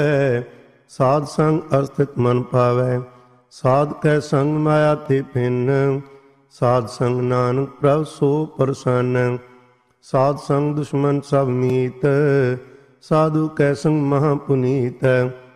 ਸਾਧ ਸੰਗ ਅਸਥਿਤ ਮਨ ਪਾਵੈ। ਸਾਧ ਕੈ ਸੰਗ ਮਾਇਆ ਤੇ ਭਿੰਨ, ਸਾਧ ਸੰਗ ਨਾਨਕ ਪ੍ਰਭ ਸੋ ਪ੍ਰਸੰਨ। ਸਾਧ ਸੰਗ ਦੁਸ਼ਮਨ ਸਭ ਮੀਤ, ਸਾਧੂ ਕੈ ਸੰਗ ਮਹਾ ਪੁਨੀਤ।